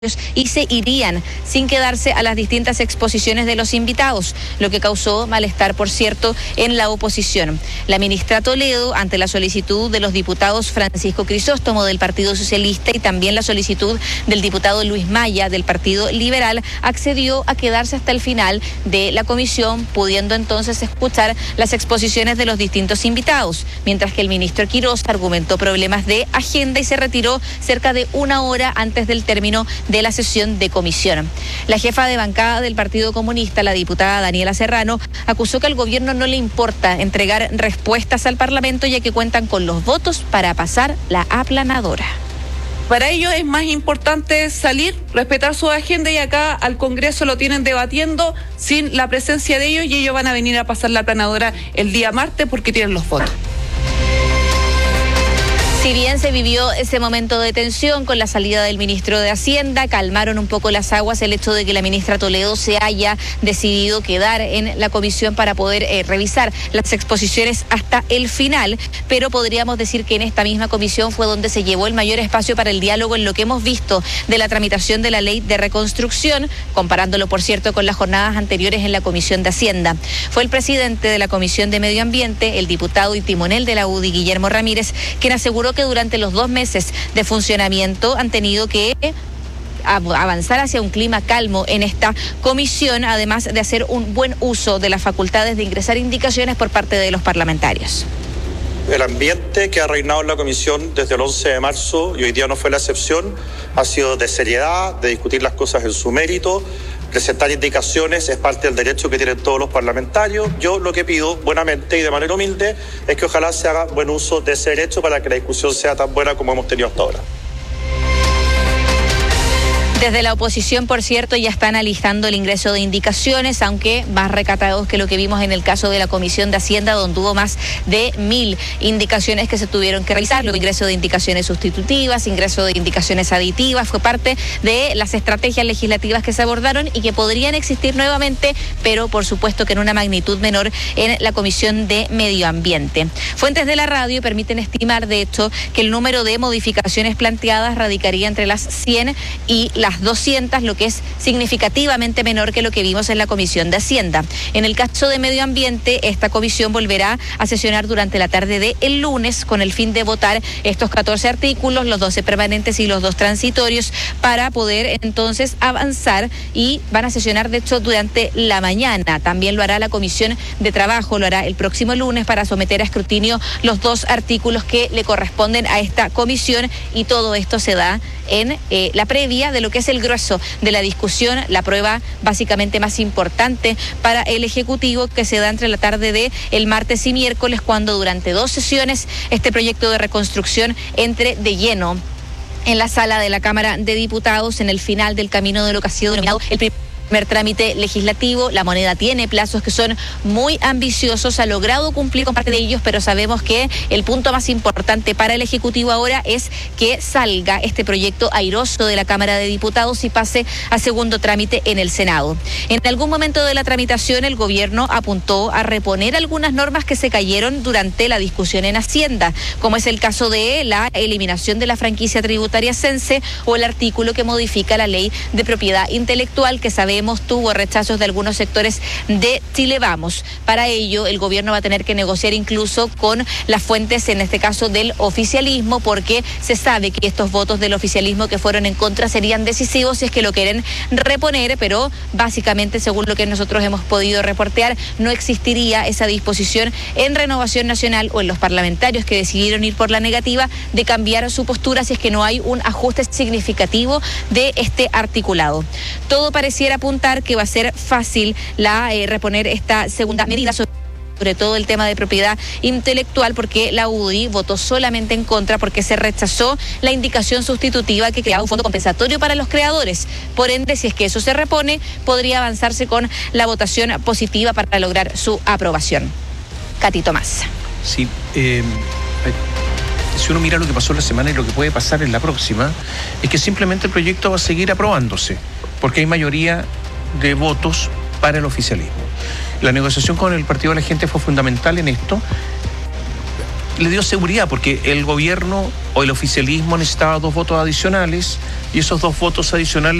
y se irían sin quedarse a las distintas exposiciones de los invitados, lo que causó malestar, por cierto, en la oposición. La ministra Toledo, ante la solicitud de los diputados Francisco Crisóstomo del Partido Socialista y también la solicitud del diputado Luis Maya del Partido Liberal, accedió a quedarse hasta el final de la comisión, pudiendo entonces escuchar las exposiciones de los distintos invitados, mientras que el ministro Quirós argumentó problemas de agenda y se retiró cerca de una hora antes del término de la sesión de comisión. La jefa de bancada del Partido Comunista, la diputada Daniela Serrano, acusó que al gobierno no le importa entregar respuestas al Parlamento, ya que cuentan con los votos para pasar la aplanadora. Para ellos es más importante salir, respetar su agenda, y acá al Congreso lo tienen debatiendo sin la presencia de ellos, y ellos van a venir a pasar la aplanadora el día martes porque tienen los votos. Si bien se vivió ese momento de tensión con la salida del ministro de Hacienda, calmaron un poco las aguas el hecho de que la ministra Toledo se haya decidido quedar en la comisión para poder revisar las exposiciones hasta el final, pero podríamos decir que en esta misma comisión fue donde se llevó el mayor espacio para el diálogo en lo que hemos visto de la tramitación de la ley de reconstrucción, comparándolo, por cierto, con las jornadas anteriores en la comisión de Hacienda. Fue el presidente de la comisión de Medio Ambiente, el diputado y timonel de la UDI, Guillermo Ramírez, quien aseguró que durante los 2 meses de funcionamiento han tenido que avanzar hacia un clima calmo en esta comisión, además de hacer un buen uso de las facultades de ingresar indicaciones por parte de los parlamentarios. El ambiente que ha reinado en la comisión desde el 11 de marzo, y hoy día no fue la excepción, ha sido de seriedad, de discutir las cosas en su mérito. Presentar indicaciones es parte del derecho que tienen todos los parlamentarios. Yo lo que pido, buenamente y de manera humilde, es que ojalá se haga buen uso de ese derecho para que la discusión sea tan buena como hemos tenido hasta ahora. Desde la oposición, por cierto, ya están alistando el ingreso de indicaciones, aunque más recatados que lo que vimos en el caso de la Comisión de Hacienda, donde hubo más de 1000 indicaciones que se tuvieron que realizar. El ingreso de indicaciones sustitutivas, ingreso de indicaciones aditivas, fue parte de las estrategias legislativas que se abordaron y que podrían existir nuevamente, pero por supuesto que en una magnitud menor en la Comisión de Medio Ambiente. Fuentes de la radio permiten estimar, de hecho, que el número de modificaciones planteadas radicaría entre las 100 y las 200, lo que es significativamente menor que lo que vimos en la Comisión de Hacienda. En el caso de Medio Ambiente, esta comisión volverá a sesionar durante la tarde del lunes con el fin de votar estos 14 artículos, los 12 permanentes y los 2 transitorios, para poder entonces avanzar, y van a sesionar de hecho durante la mañana. También lo hará la Comisión de Trabajo, lo hará el próximo lunes para someter a escrutinio los 2 artículos que le corresponden a esta comisión, y todo esto se da en la previa de lo que es el grueso de la discusión, la prueba básicamente más importante para el Ejecutivo, que se da entre la tarde de el martes y miércoles, cuando durante 2 sesiones este proyecto de reconstrucción entre de lleno en la sala de la Cámara de Diputados, en el final del camino de lo que ha sido denominado el primer trámite legislativo. La moneda tiene plazos que son muy ambiciosos, ha logrado cumplir con parte de ellos, pero sabemos que el punto más importante para el Ejecutivo ahora es que salga este proyecto airoso de la Cámara de Diputados y pase a segundo trámite en el Senado. En algún momento de la tramitación, el gobierno apuntó a reponer algunas normas que se cayeron durante la discusión en Hacienda, como es el caso de la eliminación de la franquicia tributaria Sense o el artículo que modifica la ley de propiedad intelectual, que sabemos tuvo rechazos de algunos sectores de Chile Vamos. Para ello, el gobierno va a tener que negociar incluso con las fuentes, en este caso del oficialismo, porque se sabe que estos votos del oficialismo que fueron en contra serían decisivos si es que lo quieren reponer, pero básicamente, según lo que nosotros hemos podido reportear, no existiría esa disposición en Renovación Nacional o en los parlamentarios que decidieron ir por la negativa de cambiar su postura si es que no hay un ajuste significativo de este articulado. Todo pareciera apuntar que va a ser fácil reponer esta segunda medida, sobre todo el tema de propiedad intelectual, porque la UDI votó solamente en contra porque se rechazó la indicación sustitutiva que creaba un fondo compensatorio para los creadores. Por ende, si es que eso se repone, podría avanzarse con la votación positiva para lograr su aprobación. Katy Tomás. Sí, si uno mira lo que pasó en la semana y lo que puede pasar en la próxima, es que simplemente el proyecto va a seguir aprobándose, porque hay mayoría de votos para el oficialismo. La negociación con el Partido de la Gente fue fundamental en esto. le dio seguridad, porque el gobierno o el oficialismo necesitaba 2 votos adicionales y esos 2 votos adicionales